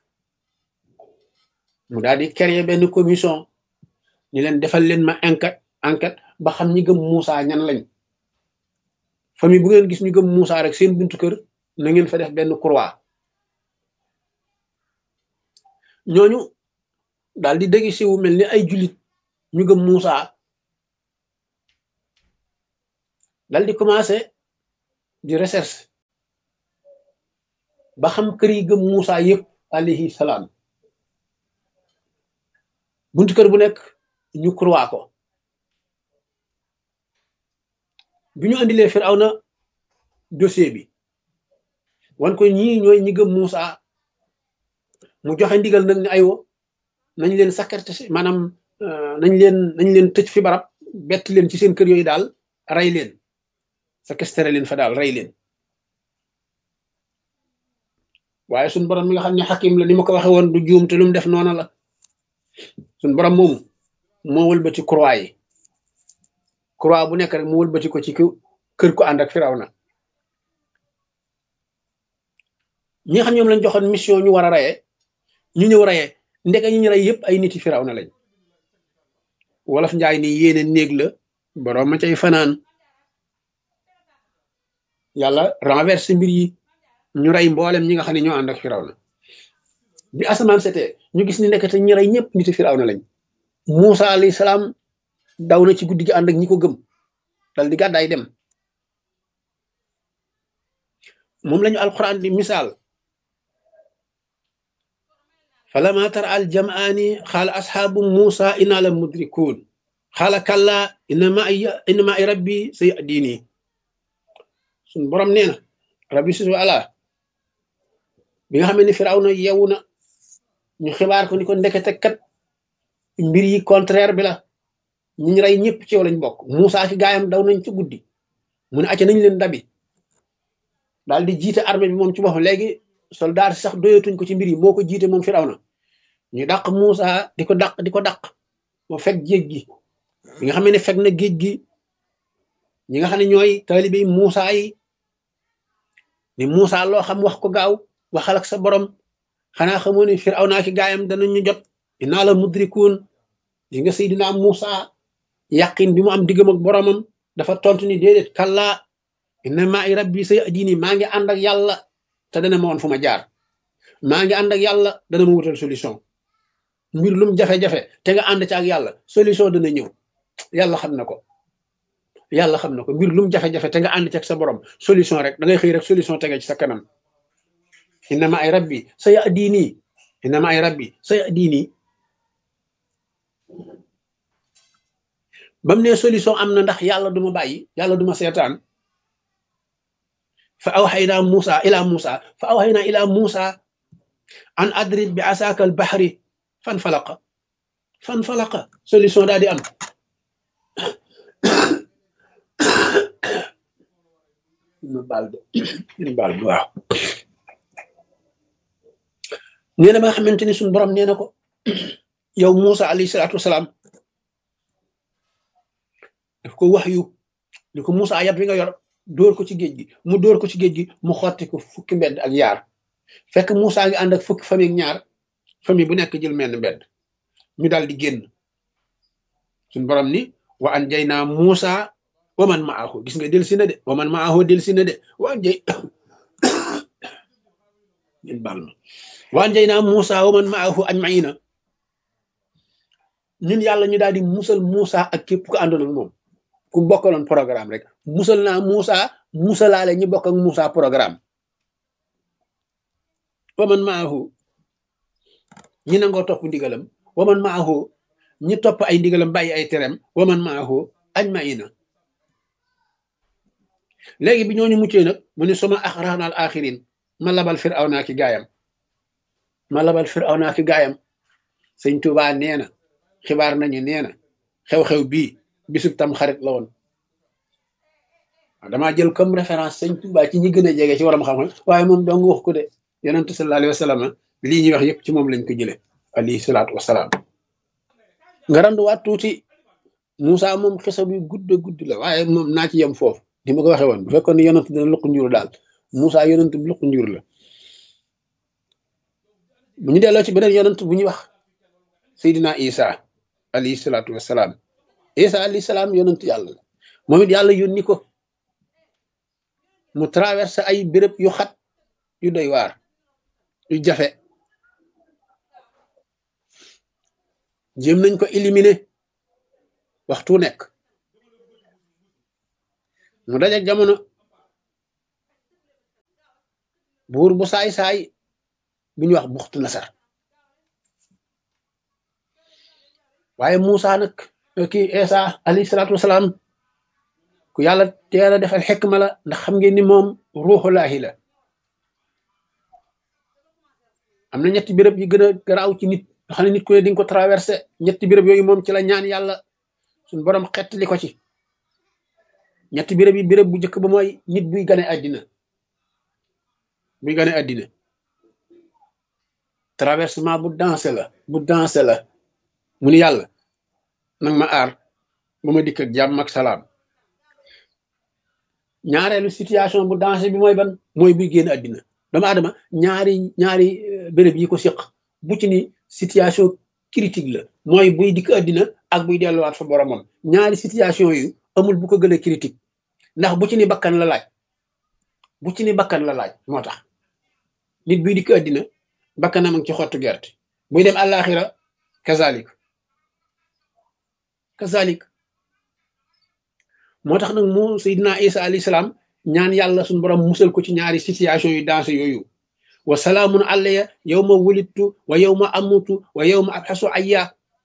mu daal di créer benn commission ñu leen defal leen ma enquête ba xam ñi gëm Moussa ñan lañ famille bu ngeen gis ñu gëm Moussa rek seen buntu kër na ngeen fa def benn croix ñooñu daal di dëgg siwu mel ni ay julit ñu gëm Muusa dal di commencé di recherche ba xam kër yi gëm Muusa yëpp alayhi salaam buntu kër bu nekk ñu croix ko bi ñu andilee Firawna dossier bi wan ko ñii ñooy ñi gëm Muusa mu joxe ndigal nag ne aywo nañ leen sacrifice maanaam nañ leen tëj fi barab bett leen ci seen kër yooyu daal rey leen séquestré leen fa daal rey leen waaye suñ borom mi nga xam ne xakim la ni ma ko waxe woon du juum te lu mu def noona la suñ borom moomu moo wëlbati croix yi croix bu nekk rek mu wëlbati ko ci kër ko ànd ak Firawna ñi nga xam ñoom lañ joxoon mission ñu war a reyee ñu ñëw reyee ndeke ñu rey yëpp ay niti Firawna lañ wolof njaay ni yéene néeg la borom ma cay fanaan yàlla renverse mbir yi ñu rey mboolem ñi nga xam ne ñoo ànd ak Firawna bi asamaan setee ñu gis ni nekkate ñi rey ñëpp niti Firawna lañ Muusa alayhi salaam daw na ci guddi gi ànd ak ñi ko gëm dal di gàddaay dem moom lañu alquran di misaal falama tara al jamaani xaala asxaabu Muusa inna la mudrikuun xaala kalla inna ma ay rabbi sayadini suñ borom nee na rabbi susu ala bi nga xam ne Firawna yeewu na ñu xibaar ko ni ko ndekete kat mbir yi contraire bi la ñu rey ñëpp ci yow lañ bokk Muusa ki gaayam daw nañ ci guddi mu ne acca nañ leen dabi daal di jiite armée bi moom ci boppam léegi soldat sax doyatuñ ko ci mbir yi moo ko jiite moom Firawna ñu dàq Muusa di ko dàq moo fekk géej gi bi nga xam ne fekk na géej gi ñi nga xam ne ñooy taalibe yi Muusa yi ni Muusa loo xam wax ko gaaw waxal ak sa borom xanaa xamoo ne Firawna ki gaayam danañu jot inna la mudrikuun yi nga Seydina Muusa yàqin bi mu am diggam ak boromam dafa tontu ni déedéet kalla inna ma'i rabbi sayadini maa ngi ànd ak yàlla te dana ma woon fu ma jaar maa ngi ànd ak yàlla dana ma wutal solution mbir lum jafe-jafe te nga ànd ci ak yàlla solution dana ñëw yàlla xam na ko yàlla xam na ko mbir lum jafe-jafe te nga ànd ci ak sa borom solution rek da ngay xëy rek solution tege ci sa kanam inna ma'i rabbi sayadini inna ma'i rabbi sayadini bam ne solution am na ndax yàlla duma bàyyi yàlla duma seetaan fa awxayna ila Musa an adrib bi asaka al bahri fan falaqa solution daal di am waaw nee na ba nga xamante ni suñu borom nee na ko yow Musa alayhi salaatu wasalaam daf ko wax yu ni ko Musa yat wi nga yor dóor ko ci géej gi mu dóor ko ci géej gi mu xotti ko fukki mbedd ak yaar fekk Musa ngi ànd ak fukki famille ak ñaar famille bu nekk jël menn mbedd ñu daal di génn suñu borom ni wa anjayna Musa wa man ma'ahu gis nga del si na de wa man ma'ahu del si na de wa anjayna Musa wa man ma'ahu ajma'ina ñun yàlla ñu daal di musal Musa ak képp ku àndoon ak moom ku bokkaloon programme rek musal naa Musa musalaale ñi bokk ak Musa programme waman maahu ñi nangoo topp ndigalam waman maahu ñi topp ay ndigalam bàyyi ay terem waman maahu ajmaina léegi bi ñooñu muccee nag mu ne suma axrana al axirin ma labal Firawna ki gaayam sëñ Tuubaa nee na xibaar nañu nee na xew-xew bii bisub tam xarit la woon damaa jël comme référence sëñ Tuubaa ci ñi gën a jege ci waram xam-xam waaye moom dong wax ko de yonent sallallahu alayhi wa sallam lii ñuy wax yëpp ci moom lañ ko jële alayhi salaatu wasalaam nga randuwaat tuuti Moussa moom xisa bi gudd la waaye moom naa ci yem foofu di ma ko waxee woon bu fekkoon ne yonent dina luq njur daal Moussa yonent bi luq njur la bu ñu delloo ci beneen yonent bu ñuy wax Seydina Isa alayhi salaatu wasalaam Isa alayhi salaam yonent yàlla la moom it yàlla yónni ko mu traversé ay béréb yu xat yu doy waar yu jafe jéem nañ ko éliminer waxtu nekk mu dajeeg jamono buur bu saay-saay bu ñuy wax buxtu nasar waaye Muusa nag kii Isa alayhi salaatu wasalaam ku yàlla teel a defal xikma la ndax xam ngeen ni moom ruuxulaahi la am na ñetti béréb yi gën a garaaw ci nit nga xam ne nit ku ne di nga ko traversé ñetti béréb yooyu moom ci la ñaan yàlla suñ borom xettali ko ci ñetti béréb yi béréb bu njëkk ba mooy nit buy gane àddina traversement bu dansé la mu ni yàlla nag ma aar ba ma dikk ak jàmm ak salaam ñaareelu situation bu dansé bi mooy ban mooy buy génn àddina doomu aadama ñaari béréb yi ko séq bu ci ni situation critique la mooy buy dikk àddina ak buy delluwaat fa boromam ñaari situation yu amul bu ko gën a critique ndax bu ci ni bakkan la laaj moo tax nit buy dikk àddina bakkanam ci xottu gerte buy dem àllaaxira kazalik moo tax nag mu Seydina Isa alayhi salaam ñaan yàlla suñu borom musal ko ci ñaari situation yu dansé yooyu wa salaamun alayya yawma wulidtu wa yawma amutu wa yawma abxasu ayya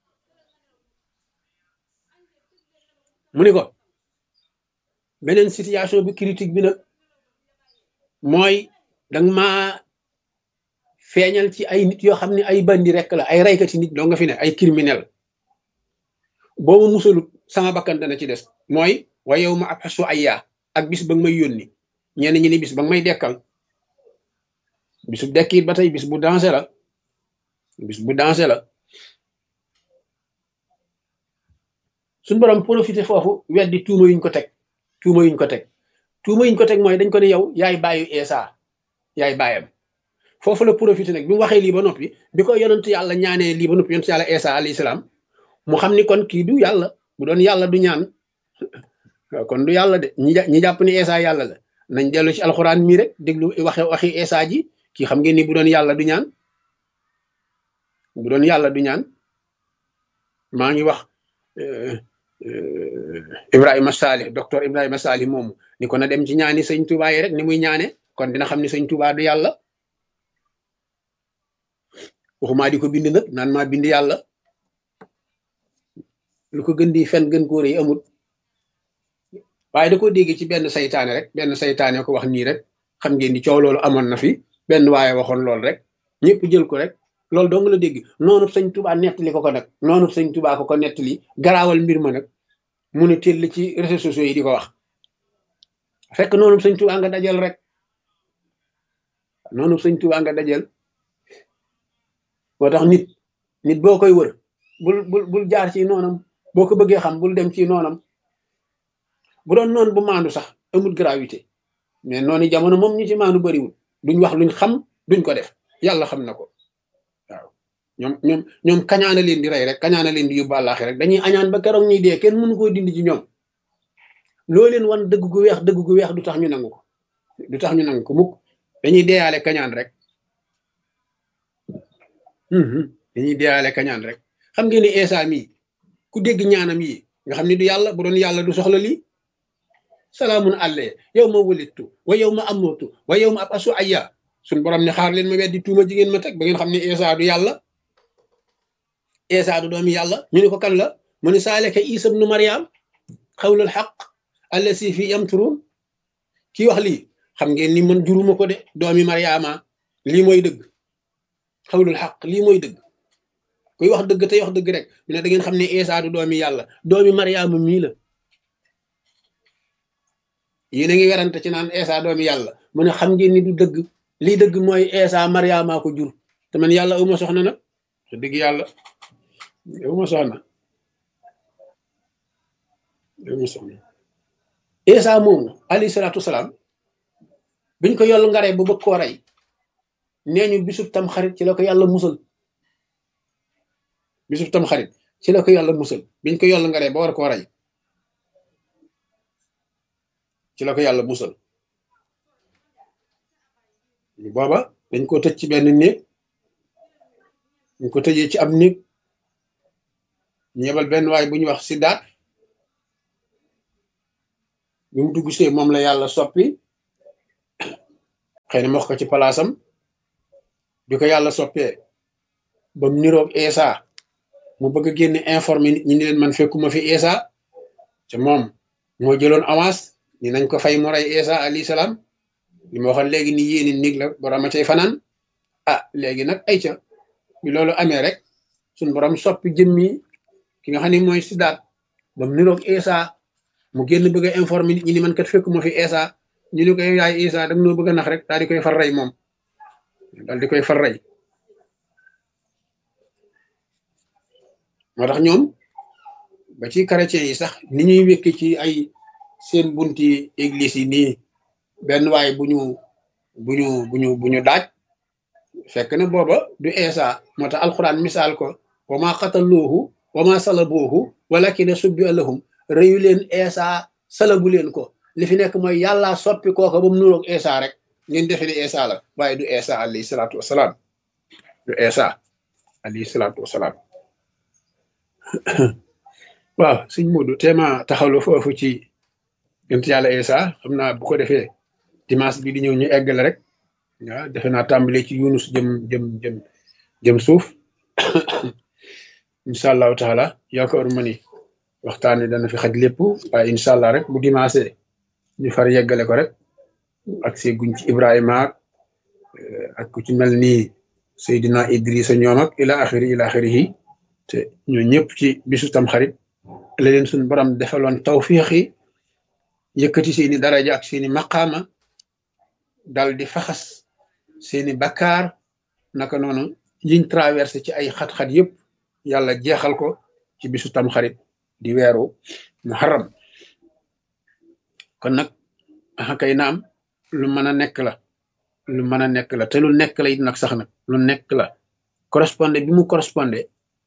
mu ni ko beneen situation bi critique bi nag mooy danga ma feeñal ci ay nit yoo xam ne ay bandi rek la ay reykati nit doo nga fi ne ay criminel boo ma musalut sama bakkan dana ci des mooy wa yawma abxasu ayya ak bis ba nga may yónni ñenn ñi ni bis ba nga may dekkal bisu dekkiit ba tey bis bu dansé la suñu borom profité foofu weddi tuuma yuñ ko teg mooy dañ ko ne yow yaay bàyyu Isa yaay bàyyam foofu la profité nag bi mu waxee lii ba noppi bi ko yonent yàlla ñaanee lii ba noppi yonent yàlla Isa alayhi salaam mu xam ni kon kii du yàlla bu doon yàlla du ñaan kon du yàlla de ñi jàpp ni Isa yàlla la nañ dellu ci alxuraan mii rek déglu waxi Isa ji kii xam ngeen ni bu doon yàlla du ñaan maa ngi wax Ibrahima Salih docteur Ibrahima Salih moomu ni ko na dem ci ñaani sëñ Touba yi rek ni muy ñaane kon dina xam ni sëñ Touba du yàlla waxumaa di ko bind nag naan maa bind yàlla lu ko gën di fen gën kóor yi amul waaye da ko dégg ci benn saytaane ko wax nii rek xam ngeen ni coow loolu amoon na fi benn waaye waxoon loolu rek ñëpp jël ko rek loolu dong la dégg noonu sëñ Touba nettali ko nag noonu sëñ Touba ko nettali garaawal mbir ma nag mu ne teel ci réseaux sociaux yi di ko wax fekk noonu sëñ Touba nga dajal rek moo tax nit boo koy wër bul jaar ci noonam boo ko bëggee xam bul dem ci noonam bu doon noonu bu maandu sax amul gravité mais noonu jamono moom ñi ci maandu bariwul duñ wax luñ xam duñ ko def yàlla xam na ko waaw ñoom kañaana leen di rey rek kañaana leen di yóbbu àllaaxi rek dañuy añaan ba keroog ñuy dee kenn mënu koo dindi ci ñoom loo leen wan dëgg gu weex du tax ñu nangu ko mukk dañuy deeyaale kañaan rek xam ngeen ni Isa mii ku dégg ñaanam yi nga xam ni du yàlla bu doon yàlla du soxla lii salaamun alayya yawma wulidtu wa yawma amutu wa yawma ab'asu ayya suñ borom ne xaar leen ma weddi tuuma jigéen ma teg ba ngeen xam ne Isa du yàlla Isa du doomi yàlla ñu ne ko kan la mu ne saaleka Isa ibnu Maryam xawlul xaq allasi fi yamturun kii wax lii xam ngeen ni man juruma ko de doomi Maryama lii mooy dëgg xawlul xaq lii mooy dëgg kuy wax dëgg tey wax dëgg rek mu ne da ngeen xam ne Isa du doomi yàlla doomi Maryama mii la yéen a ngi werante ci naan Isa doomi yàlla mu ne xam ngeen ni du dëgg lii dëgg mooy Isa Maryama ko jur te man yàlla awma soxna nag te dëgg yàlla awma soxna Isa moomu alayhi salaatu wasalaam biñ ko yollu ngaree ba bëgg koo rey nee ñu bisub tam xarit ci la ko yàlla musal biñ ko yollu ngaree ba war koo rey ci la ko yàlla musal booba dañ ko tëj ci benn néeg ñu ko tëjee ci am néeg ñu yebal benn waay bu ñu wax Sidaat bi mu dugg see moom la yàlla soppi xëy na ma wax ko ci palaasam bi ko yàlla soppee ba mu niroog Eesa mu bëgg a génne informé nit ñi ni leen man fekkuma fi Eesa te moom moo jëloon avance ni nañ ko fay mu rey Eesa alayhi salaam li ma waxoon léegi ni yéeni nig la borom a cay fanaan ah léegi nag ay ca bi loolu amee rek suñ borom soppi jëmmi ki nga xam ne mooy Sidaat ba mu niroog Eesa mu génn bëgg a informé nit ñi ni man kat fekkuma fi Eesa ñu ne ko yow yaay Eesa da nga noo bëgg a nax rek daal di koy far rey moom daal di koy far rey moo tax ñoom ba ci chrétien yi sax ni ñuy wékki ci ay seen bunti église yi nii benn waay bu ñu daaj fekk na booba du Eesa moo tax alxuraan misaal ko wa ma xataluuhu wa ma salabuuhu walakin subbiha lahum rëyu leen Eesa salabu leen ko li fi nekk mooy yàlla soppi kooka ba mu nuroog Eesa rek ngeen defe ne Eesa la waaye du Eesa alayhi salaatu wasalaam du Eesa alayhi salaatu wasalaam waaw sëñ Modou téema taxawlu foofu ci yonent yàlla Eesa xam naa bu ko defee dimanche bi di ñëw ñu eggale rek waaw defe naa tàmbale ci Yunus jëm suuf incha allahu taala yaakaaruma ni waxtaan wi dana fi xaj lépp waaye incha allah rek bu dimanche ñu far yeggale ko rek ak see guñ ci Ibrahima ak ku ci mel ni Seydina Idrissa ñoom ak ila axiri yi te ñoo ñëpp ci bisu tam xarit la leen suñu borom defaloon tawfiix yi yëkkati seeni daraja ak seeni maqaama dal di faxas seeni bakkaar naka noonu yiñ traversé ci ay xat-xat yëpp yàlla jeexal ko ci bisu tam xarit di weeru muharram kon nag kay naam lu mën a nekk la te lu nekk la it nag sax nag lu nekk la correspondé bi mu correspondé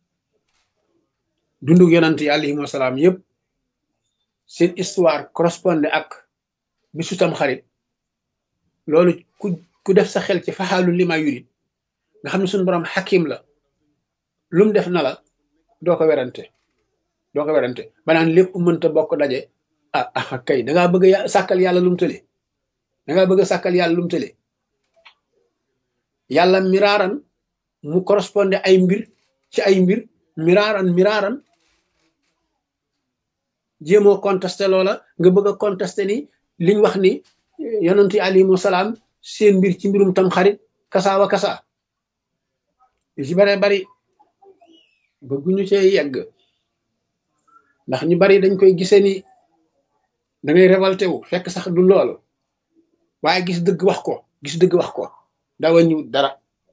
dundu yonent yi alayhimu wasalaam yëpp seen histoire correspondé ak bisu tam xarit loolu ku def sa xel ci faxaalu lima yurit nga xam ne suñu borom xakim la lu mu def na la doo ko werante ba naan lépp mënta bokk daje kay da ngaa bëgg a sàkkal yàlla lu mu tële yàlla miraaran mu correspondé ay mbir ci ay mbir miraaran jéemoo contesté loola nga bëgg a contesté ni liñ wax ni yonent yi alayhimu salaam seen mbir ci mbirum tam xarit kasaawa kasa yu ci bare bari bëgguñu cee yegg ndax ñu bari dañ koy gisee ni da ngay révolté wu fekk sax du loolu waaye gis dëgg wax ko daa wàññiwut dara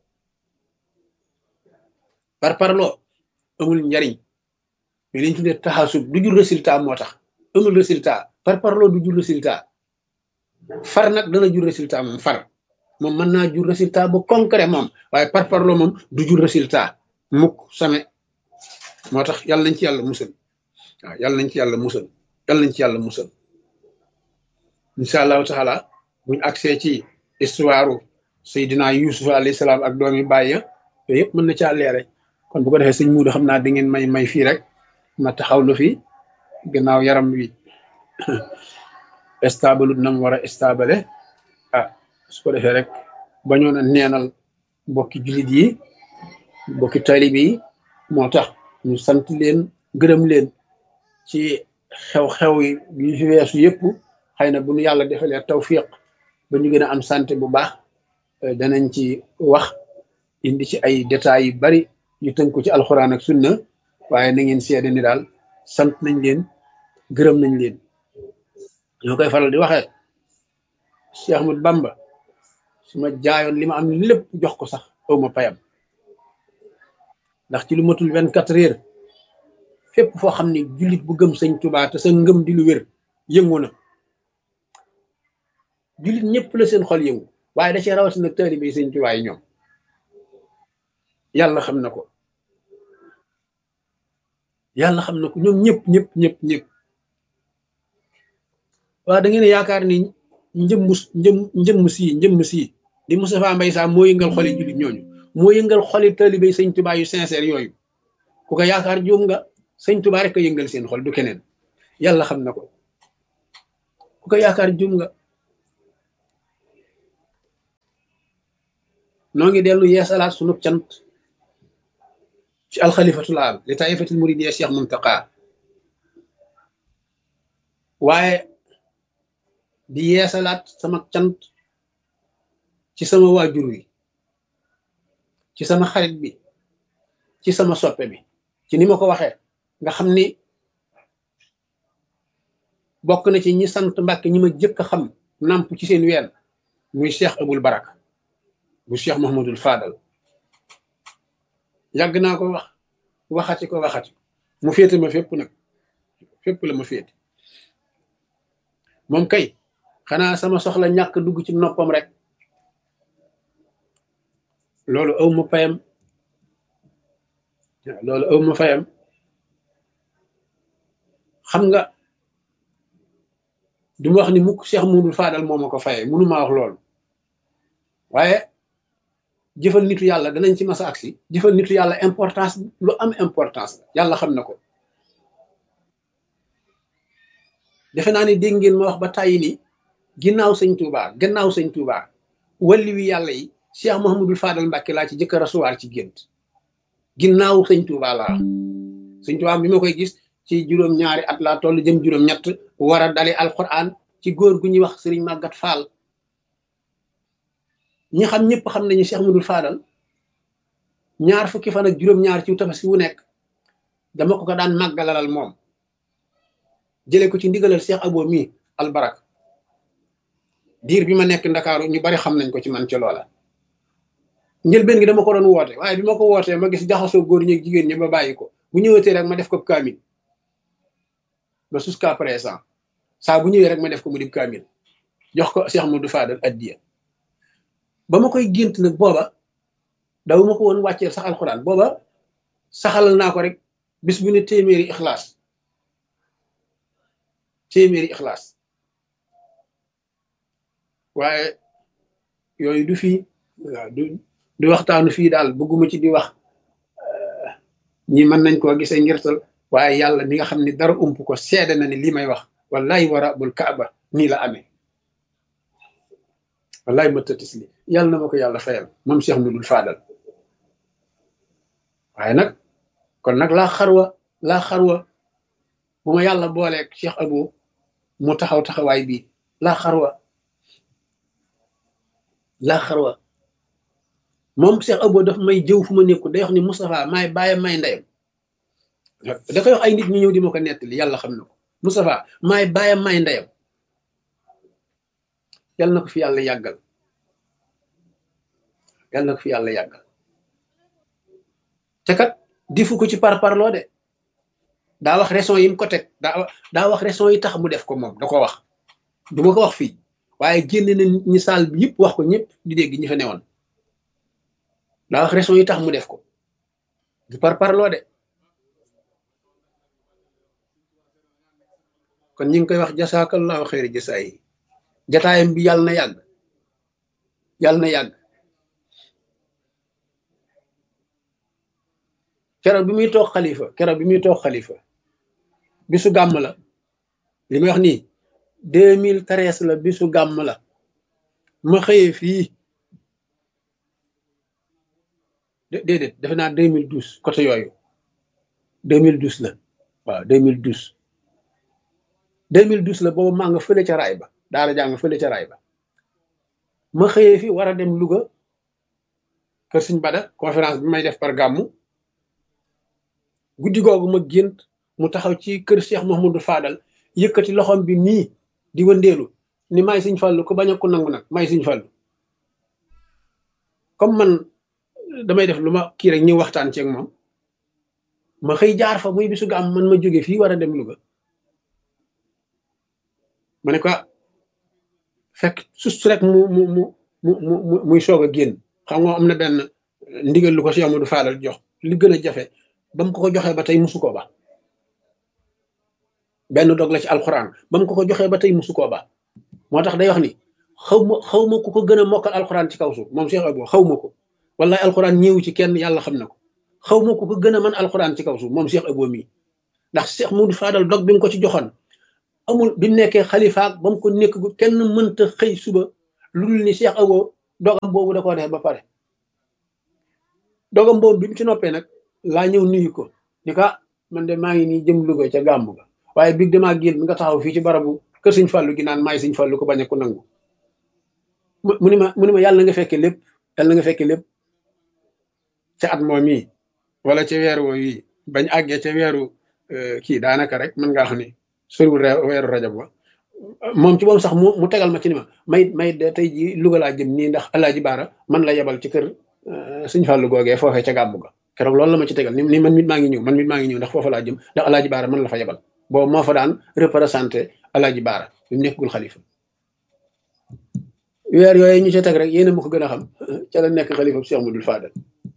par parloo amul njariñ mais liñ tuddee taxasub du jur résultat moo tax amul résultat par parloo du jur résultat far nag dana jur résultat moom mën naa jur résultat bu concret moom waaye par parloo moom du jur résultat mukk same moo tax yàlla nañ ci yàlla musal waaw yàlla nañ ci yàlla musal incha allahu taala buñ accès ci histoire Seydina Yusuf alayhi salaam ak doomi bàyyi yooyu yëpp mën na caa leere kon bu ko defee sëñ Muudu xam naa di ngeen may fii rek ma taxawlu fi gannaaw yaram wi stable nam war a stable su ko defee rek bañoon a neenal mbokki jullit yi mbokki taalibe yi moo tax ñu sant leen gërëm leen ci xew-xew yi fi weesu yëpp xëy na bu ñu yàlla defalee tawfiq ba ñu gën a am santé bu baax danañ ci wax indi ci ay détails yu bari yu tënk ko ci alxuraan ak sunna waaye na ngeen seede ni daal sant nañ leen gërëm nañ leen ñoo koy faral di waxee Cheikh Ahmadou Bamba su ma jaayoon li ma am lépp jox ko sax aw ma payam ndax ci lu matul 24 heures fépp foo xam ne jullit bu gëm sëñ Tuubaa te sa ngëm di lu wér yëngu na jullit ñëpp la seen xol yëngu waaye da cee rawatina nag taalibe yi sëñ Tuubaa yi ñoom yàlla xam na ko ñoom ñëpp waaw da ngeen yaakaar ni njëmm sii di Moustapha Mbaye Sam moo yëngal xoli jullit ñooñu moo yëngal xoli taalibe yi sëñ Tuubaa yu sincère yooyu ku ko yaakaar juum nga sëñ Tuubaa rek a yëngal seen xol du keneen yàlla xam na ko ku ko yaakaar jum nga. noo ngi dellu yeesalaat sunu cant ci alxalifatul aam li taifatil muridiyya Cheikh Muntaqa waaye di yeesalaat sama cant ci sama waajur wi ci sama xarit bi ci sama soppe bi ci ni ma ko waxee nga xam ni bokk na ci ñi sant Mbàkke ñi ma jëkk a xam namp ci seen ween muy Cheikh Abul Baraka bu Cheikh Mouhamadul Fadal yàgg naa ko waxati mu féete ma fépp nag fépp la ma féete moom kay xanaa sama soxla ñàkk dugg ci noppam rek loolu aw ma fayam xam nga du ma wax ni mukk Cheikh Mouhamadul Fadal moo ma ko fayee mënu maa wax loolu waaye jëfal nitu yàlla danañ ci masa agsi jëfal nitu yàlla importance lu am importance yàlla xam na ko defe naa ni dégg ngeen ma wax ba tàyyi ni gannaaw sëñ Touba walli wi yàlla yi Cheikh Mouhamadul Fadal Mbàkke laa ci jëkk a rasuwaar ci gént ginnaaw sëñ Touba laa sëñ Touba bi ma koy gis ci juróom-ñaari at laa toll jëm juróom-ñett war a dali alquran ci góor gu ñuy wax Sëriñ Màggat Faal ñi xam ñëpp xam nañu Cheikh Mouhamadul Fadal ñaar fukki fan ak juróom-ñaar ci tabaski wu nekk dama ko daan màggalalal moom jëlee ko ci ndigalal Cheikh Abo mi albarak diir bi ma nekk Ndakaaru ñu bari xam nañ ko ci man ca loola njëlbeen gi dama ko doon woote waaye bi ma ko wootee ma gis jaxasoo góor ñi ak jigéen ñi ba bàyyi ko bu ñëwatee rek ma def ko kaamil ba jusqu'à présent saa bu ñëwee rek ma def ko mu di kaamil jox ko Cheikh Mouhamadou Fadal addiya ba ma koy gént nag booba daw ma ko woon wàcceel sax alxuraan booba saxalal naa ko rek bis bu ne téeméeri ixlaas waaye yooyu du fii waaw du waxtaanu fii daal bëgguma ci di wax ñi mën nañ koo gisee ngirtal waaye yàlla mi nga xam ne dara ump ko seede na ni li may wax wallahi wa rabbul kaaba nii la amee wallahi ma tëtis li yàlla na ma ko yàlla fayal moom Cheikh Mouhamadul Fadal waaye nag kon nag laa xarwa bu ma yàlla booleeg Cheikh Abo mu taxawaay bii laa xarwa moom Cheikh Abo daf may jëw fu ma nekku day wax ni Moustapha maay bàyyam may ndeyam da koy wax ay nit ñu ñëw di ma ko nettali yàlla xam na ko Moustapha maay bàyyam may ndeyam yàlla na ko fi yàlla yàggal te kat difu ko ci parparloo de daa wax raison yi mu ko teg daa wax raison yi tax mu def ko moom da ko wax du ma ko wax fii waaye génne na ñi saal bi yëpp wax ko ñëpp di dégg ñi fa newoon daa wax raison yi tax mu def ko du parparloo de kon ñi ngi koy wax jasaakallahu xeeri jasaa yi jataayam bi yàlla na yàgg keroog bi muy toog xalifa bisu gàmm la li may wax nii 2013 la bisu gàmm la ma xëyee fii déedéet defe naa 2012 côté yooyu 2012 la waaw 2012 la boobu maa nga fële ca raay ba daara jaa nga fële ca raay ba ma xëyee fi war a dem Louga kër Sëñ Bada conférence bi may def par gàmmu guddi googu ma gént mu taxaw ci kër Cheikh Mouhamadou Fadal yëkkati loxom bi nii di wëndeelu ni may Sëñ Fallu ko bañ a ko nangu nag may Sëñ Fallu comme man damay def lu ma kii rek ñëw waxtaan ci ak moom ma xëy jaar fa muy bisu gàmm man ma jóge fii war a dem Louga ma ne ko fekk sus rek muy soog a génn xam nga am na benn ndigal lu ko Cheikh Amadou Fadal jox li gën a jafe ba mu ko joxee ba tey musu koo ba benn dog la ci alxuraan ba mu ko joxee ba tey musu koo ba moo tax day wax ni xaw ma ku ko gën a mokkal alxuraan ci kaw suuf moom Cheikh Abo xaw ma ko wallahi alxuraan ñëwu ci kenn yàlla xam na ko xaw ma ku ko gën a mën alxuraan ci kaw suuf moom Cheikh Abo mii ndax Cheikh Modou Fadal dog bi mu ko ci joxoon amul bi mu nekkee xalifaak ba mu ko nekk gu kenn mënta xëy suba lu dul ni Cheikh Abo dogam boobu da koo def ba pare dogam boobu bi mu ci noppee nag laa ñëw nuyu ko ni ko man de maa ngi nii jëm Louga ca gàmmu ga waaye biig damaa génn nga taxaw fii ci barabu kër Sëñ Fallu gi naan maay Sëñ Fallu ko bañ a ko nangu mu ni ma yàlla nga fekke lépp yàlla nga fekke lépp ca at moom yi wala ca weer woo yi bañ àggee ca weeru kii daanaka rek mën ngaa xam ne soriwul weeru rajab wa moom ci moom sax mu tegal ma ci ni ma may de tey ji Louga laa jëm nii ndax Alaaji Baara man la yebal ci kër Sëñ Fallu googee foofee ca gàmmu ga keroog loolu la ma ci tegal ni man mit maa ngi ñëw ndax foofa laa jëm ndax Alaaji Baara man la fa yebal boobu moo fa daan représenté Alaaji Baara bi mu nekkul xalifa weer yooyu ñu ca teg rek yéena ma ko gën a xam ca la nekk xalifa Cheikh Modou Fadal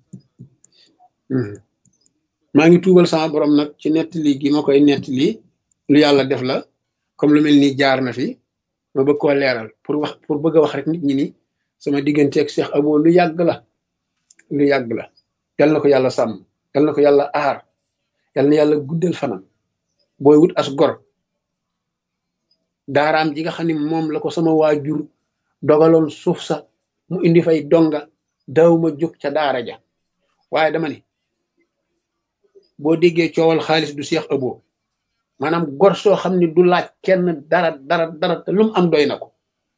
maa ngi tuubal sama borom nag ci nettali gi ma koy nettali lu yàlla def la comme lu mel ni jaar na fi ma bëgg koo leeral pour bëgg a wax rek nit ñi ni sama diggante ak Cheikh Abo lu yàgg la yal na ko yàlla sàmm yal na ko yàlla aar yal na yàlla guddal fanam booy wut as gor daaraam ji nga xam ne moom la ko sama waajur dogaloon suuf sa mu indi fay donga daaw ma jóg ca daara ja waaye dama ni boo déggee coowal xaalis du Cheikh Abo maanaam gor soo xam ne du laaj kenn dara te lu mu am doy na ko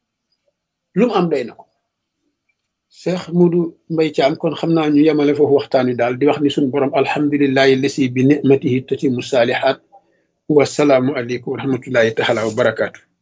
Cheikh Modou Mbaye Thiam kon xam naa ñu yemale foofu waxtaan wi daal di wax ni suñu borom alhamdulillahi lasi bi nicmatihi tatimu saalihaat wasalaamu aleykum wa rahmatullahi taala wa barakaatu